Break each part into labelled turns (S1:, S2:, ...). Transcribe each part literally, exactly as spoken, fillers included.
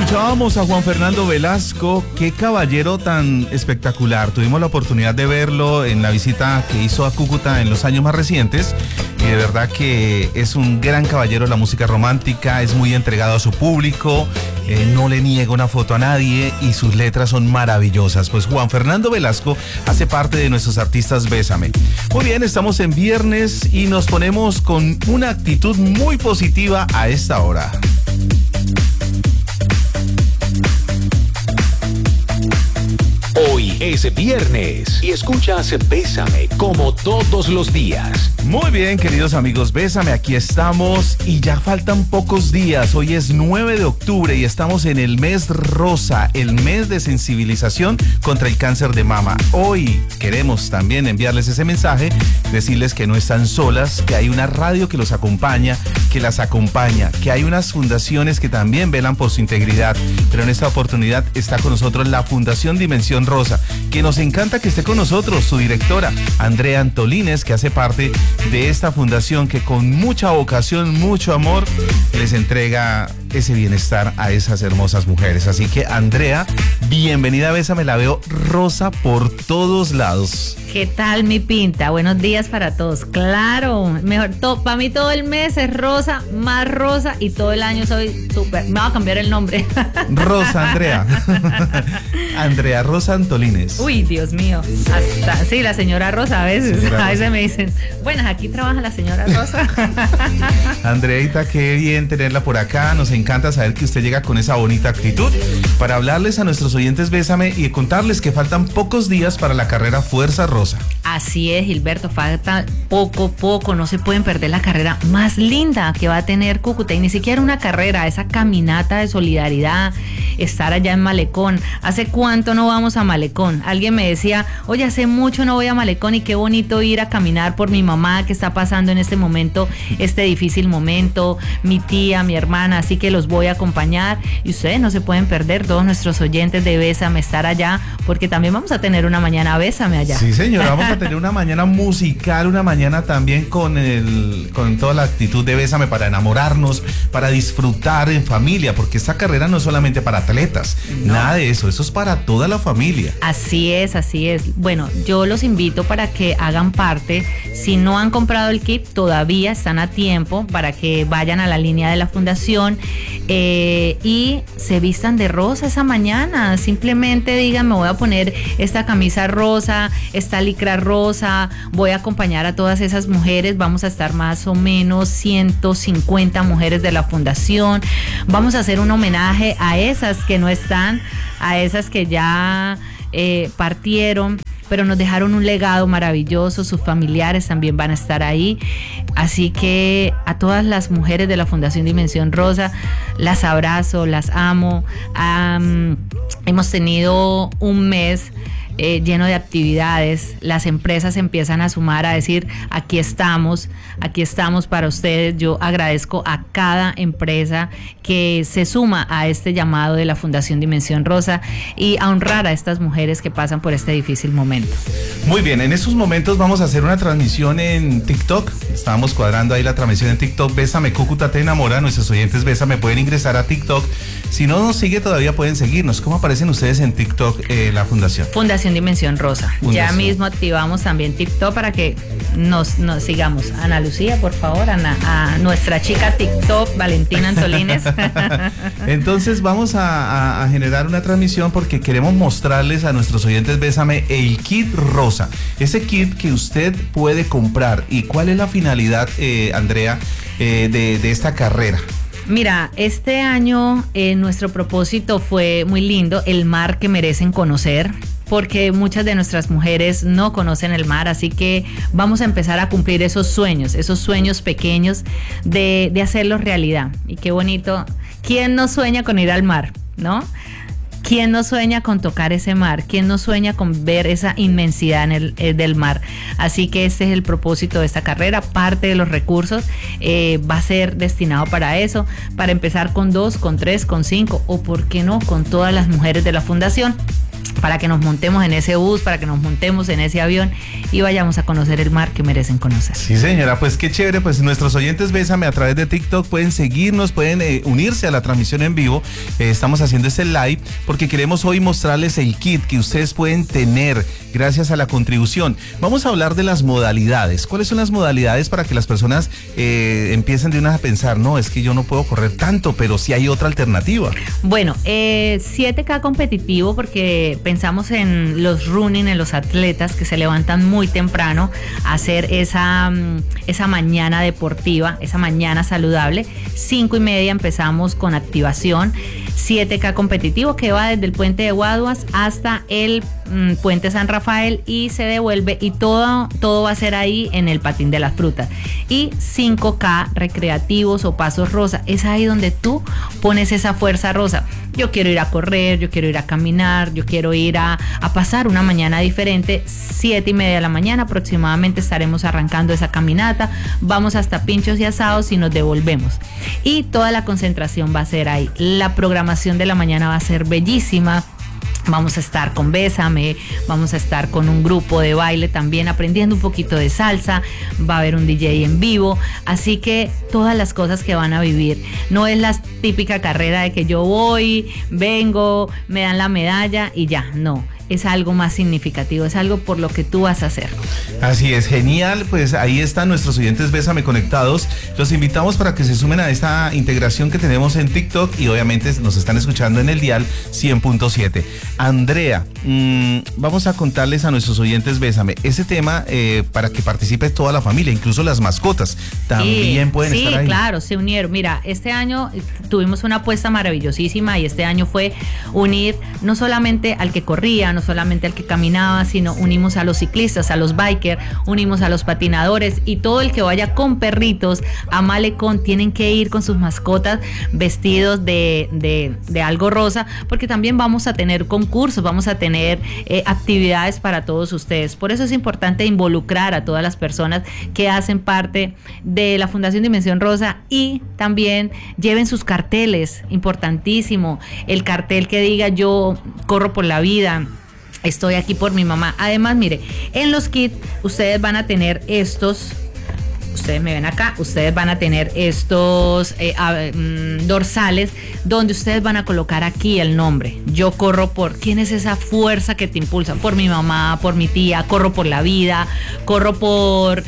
S1: Escuchábamos a Juan Fernando Velasco, qué caballero tan espectacular. Tuvimos la oportunidad de verlo en la visita que hizo a Cúcuta en los años más recientes y de verdad que es un gran caballero de la música romántica, es muy entregado a su público, eh, no le niega una foto a nadie y sus letras son maravillosas. Pues Juan Fernando Velasco hace parte de nuestros artistas Bésame. Muy bien, estamos en viernes y nos ponemos con una actitud muy positiva a esta hora.
S2: Hoy es viernes y escuchas Bésame como todos los días.
S1: Muy bien, queridos amigos, Bésame, aquí estamos y ya faltan pocos días. Hoy es nueve de octubre y estamos en el mes rosa, el mes de sensibilización contra el cáncer de mama. Hoy queremos también enviarles ese mensaje, decirles que no están solas, que hay una radio que los acompaña, que las acompaña, que hay unas fundaciones que también velan por su integridad. Pero en esta oportunidad está con nosotros la Fundación Dimensión Rosa, que nos encanta que esté con nosotros, su directora, Andrea Antolines, que hace parte de esta fundación que con mucha vocación, mucho amor, les entrega ese bienestar a esas hermosas mujeres. Así que, Andrea, bienvenida a Bésame, la veo rosa por todos lados.
S3: ¿Qué tal mi pinta? Buenos días para todos. Claro, mejor, to, para mí todo el mes es rosa, más rosa y todo el año soy súper. Me voy a cambiar el nombre.
S1: Rosa Andrea. Andrea Rosa Antolines.
S3: Uy, Dios mío. Hasta, sí, la señora Rosa a veces. Señora a veces Rosa. Me dicen, bueno, aquí trabaja la señora Rosa.
S1: Andreita, qué bien tenerla por acá. Nos encanta saber que usted llega con esa bonita actitud para hablarles a nuestros oyentes Bésame y contarles que faltan pocos días para la carrera Fuerza Rosa.
S3: Así es, Gilberto, falta poco, poco, no se pueden perder la carrera más linda que va a tener Cúcuta, y ni siquiera una carrera, esa caminata de solidaridad, estar allá en Malecón. ¿Hace cuánto no vamos a Malecón? Alguien me decía, oye, hace mucho no voy a Malecón y qué bonito ir a caminar por mi mamá que está pasando en este momento, este difícil momento, mi tía, mi hermana, así que los voy a acompañar y ustedes no se pueden perder, todos nuestros oyentes de Bésame, estar allá, porque también vamos a tener una mañana Bésame allá.
S1: Sí, señora, vamos a tener una mañana musical, una mañana también con el con toda la actitud de Bésame para enamorarnos, para disfrutar en familia, porque esta carrera no es solamente para atletas, no. Nada de eso, eso es para toda la familia.
S3: Así es, así es. Bueno, yo los invito para que hagan parte. Si no han comprado el kit, todavía están a tiempo para que vayan a la línea de la fundación eh, y se vistan de rosa esa mañana. Simplemente digan, me voy a poner esta camisa rosa, esta licra rosa, voy a acompañar a todas esas mujeres. Vamos a estar más o menos ciento cincuenta mujeres de la fundación. Vamos a hacer un homenaje a esas que no están, a esas que ya eh, partieron, pero nos dejaron un legado maravilloso. Sus familiares también van a estar ahí. Así que a todas las mujeres de la Fundación Dimensión Rosa, las abrazo, las amo. Um, hemos tenido un mes Eh, lleno de actividades. Las empresas empiezan a sumar, a decir, aquí estamos, aquí estamos para ustedes. Yo agradezco a cada empresa que se suma a este llamado de la Fundación Dimensión Rosa y a honrar a estas mujeres que pasan por este difícil momento.
S1: Muy bien, en estos momentos vamos a hacer una transmisión en TikTok. Estábamos cuadrando ahí la transmisión en TikTok. Bésame Cúcuta te enamora. Nuestros oyentes Bésame pueden ingresar a TikTok. Si no nos sigue todavía pueden seguirnos. ¿Cómo aparecen ustedes en TikTok, eh, la fundación?
S3: Fundación Dimensión Rosa. Fundación. Ya mismo activamos también TikTok para que nos, nos sigamos. Ana Lucía, por favor, Ana, a nuestra chica TikTok, Valentina Antolines.
S1: Entonces vamos a, a, a generar una transmisión porque queremos mostrarles a nuestros oyentes Bésame el kit rosa. Ese kit que usted puede comprar. ¿Y cuál es la finalidad, eh, Andrea, eh, de, de esta carrera?
S3: Mira, este año eh, nuestro propósito fue muy lindo, el mar que merecen conocer, porque muchas de nuestras mujeres no conocen el mar, así que vamos a empezar a cumplir esos sueños, esos sueños pequeños de, de hacerlos realidad. Y qué bonito, ¿quién no sueña con ir al mar, no? ¿Quién no sueña con tocar ese mar? ¿Quién no sueña con ver esa inmensidad en el, eh, del mar? Así que este es el propósito de esta carrera. Parte de los recursos eh, va a ser destinado para eso, para empezar con dos, con tres, con cinco o por qué no, con todas las mujeres de la fundación. para que nos montemos en ese bus, para que nos montemos en ese avión y vayamos a conocer el mar que merecen conocer.
S1: Sí, señora, pues qué chévere, pues nuestros oyentes Bésame a través de TikTok pueden seguirnos, pueden eh, unirse a la transmisión en vivo. Eh, estamos haciendo este live porque queremos hoy mostrarles el kit que ustedes pueden tener gracias a la contribución. Vamos a hablar de las modalidades. ¿Cuáles son las modalidades para que las personas eh, empiecen de una a pensar, no, es que yo no puedo correr tanto, pero sí hay otra alternativa?
S3: Bueno, eh, siete K competitivo porque pensamos en los running, en los atletas que se levantan muy temprano a hacer esa, esa mañana deportiva, esa mañana saludable. Cinco y media empezamos con activación. siete K competitivo que va desde el puente de Guaduas hasta el mm, puente San Rafael y se devuelve y todo, todo va a ser ahí en el patín de las frutas. Y cinco K recreativos o pasos rosa, es ahí donde tú pones esa fuerza rosa. Yo quiero ir a correr, yo quiero ir a caminar, yo quiero ir a, a pasar una mañana diferente. Siete y media de la mañana aproximadamente estaremos arrancando esa caminata, vamos hasta Pinchos y Asados y nos devolvemos. Y toda la concentración va a ser ahí. La programación de la mañana va a ser bellísima. Vamos a estar con Bésame, vamos a estar con un grupo de baile también aprendiendo un poquito de salsa, va a haber un D J en vivo, así que todas las cosas que van a vivir. No es la típica carrera de que yo voy, vengo, me dan la medalla y ya, no. Es algo más significativo, es algo por lo que tú vas a hacer.
S1: Así es, genial, pues ahí están nuestros oyentes Bésame conectados. Los invitamos para que se sumen a esta integración que tenemos en TikTok y obviamente nos están escuchando en el dial cien punto siete. Andrea, mmm, vamos a contarles a nuestros oyentes Bésame ese tema eh, para que participe toda la familia, incluso las mascotas también sí, pueden
S3: sí,
S1: estar ahí.
S3: Sí, claro, se unieron. Mira, este año tuvimos una apuesta maravillosísima y este año fue unir no solamente al que corría, no solamente al que caminaba, sino unimos a los ciclistas, a los bikers, unimos a los patinadores y todo el que vaya con perritos a Malecón tienen que ir con sus mascotas vestidos de, de, de algo rosa, porque también vamos a tener concursos, vamos a tener eh, actividades para todos ustedes. Por eso es importante involucrar a todas las personas que hacen parte de la Fundación Dimensión Rosa y también lleven sus carteles, importantísimo, el cartel que diga yo corro por la vida, estoy aquí por mi mamá. Además, mire, en los kits ustedes van a tener estos, ustedes me ven acá, ustedes van a tener estos eh, um, dorsales donde ustedes van a colocar aquí el nombre. Yo corro por, ¿quién es esa fuerza que te impulsa? Por mi mamá, por mi tía, corro por la vida, corro por,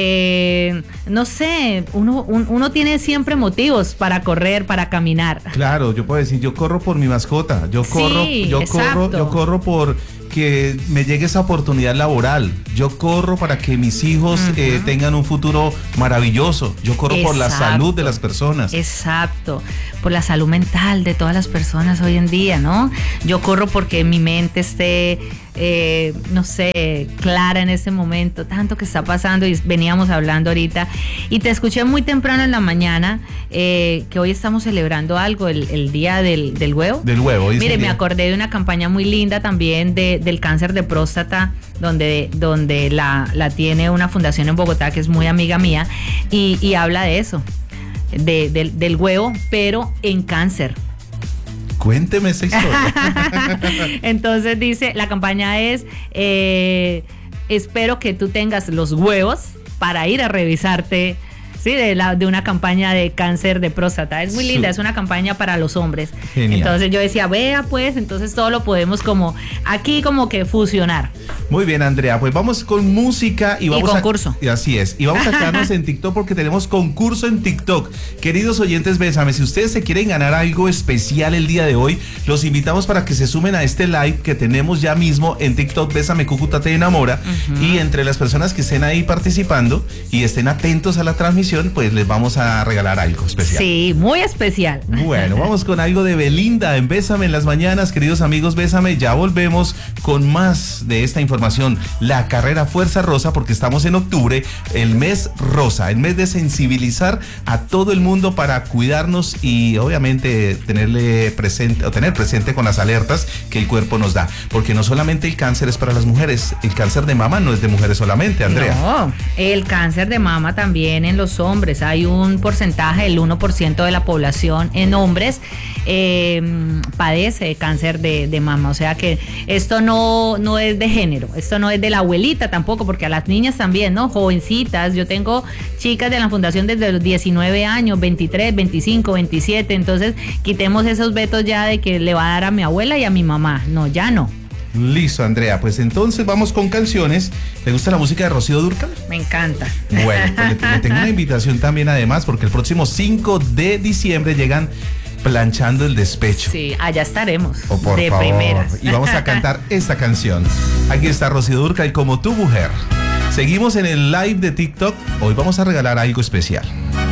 S3: eh, no sé, uno, un, uno tiene siempre motivos para correr, para caminar.
S1: Claro, yo puedo decir, yo corro por mi mascota, yo corro,
S3: sí,
S1: yo
S3: exacto.
S1: corro, yo corro por que me llegue esa oportunidad laboral. Yo corro para que mis hijos uh-huh. eh, tengan un futuro maravilloso. Yo corro Exacto. por la salud de las personas.
S3: Exacto, por la salud mental de todas las personas hoy en día, ¿no? Yo corro porque mi mente esté, eh, no sé, clara en ese momento, tanto que está pasando y veníamos hablando ahorita. Y te escuché muy temprano en la mañana eh, que hoy estamos celebrando algo, el, el día del, del huevo.
S1: Del huevo.
S3: Mire, me acordé de una campaña muy linda también de, del cáncer de próstata, donde, donde la, la tiene una fundación en Bogotá que es muy amiga mía y, y habla de eso, de, de, del huevo, pero en cáncer.
S1: Cuénteme esa historia.
S3: Entonces dice, la campaña es, eh, espero que tú tengas los huevos para ir a revisarte. Sí, de, la, de una campaña de cáncer de próstata. Es muy linda, sí. Es una campaña para los hombres. Genial. Entonces yo decía, vea pues, entonces todo lo podemos como aquí como que fusionar.
S1: Muy bien, Andrea, pues vamos con música y vamos
S3: y concurso.
S1: a... Así es, y vamos a quedarnos en TikTok porque tenemos concurso en TikTok. Queridos oyentes, Bésame, si ustedes se quieren ganar algo especial el día de hoy, los invitamos para que se sumen a este live que tenemos ya mismo en TikTok, Bésame Cúcuta Te Enamora, uh-huh. y entre las personas que estén ahí participando y estén atentos a la transmisión, pues les vamos a regalar algo especial.
S3: Sí, muy especial.
S1: Bueno, vamos con algo de Belinda en Bésame en las mañanas, queridos amigos, Bésame, ya volvemos con más de esta información. La carrera Fuerza Rosa, porque estamos en octubre, el mes rosa, el mes de sensibilizar a todo el mundo para cuidarnos y obviamente tenerle presente o tener presente con las alertas que el cuerpo nos da, porque no solamente el cáncer es para las mujeres, el cáncer de mama no es de mujeres solamente, Andrea.
S3: No, el cáncer de mama también en los hombres hombres. Hay un porcentaje, el uno por ciento de la población en hombres eh, padece de cáncer de, de mama. O sea que esto no, no es de género, esto no es de la abuelita tampoco, porque a las niñas también, ¿no? Jovencitas, yo tengo chicas de la fundación desde los diecinueve años, veintitrés, veinticinco, veintisiete, entonces quitemos esos vetos ya de que le va a dar a mi abuela y a mi mamá. No, ya no.
S1: Listo, Andrea, pues entonces vamos con canciones. ¿Te gusta la música de Rocío Dúrcal?
S3: Me encanta.
S1: Bueno, pues le, le tengo una invitación también además, porque el próximo cinco de diciembre llegan Planchando el Despecho.
S3: Sí, allá estaremos.
S1: Oh, por
S3: de
S1: favor.
S3: primeras.
S1: Y vamos a cantar esta canción. Aquí está Rocío Dúrcal, Como tu mujer. Seguimos en el live de TikTok. Hoy vamos a regalar algo especial.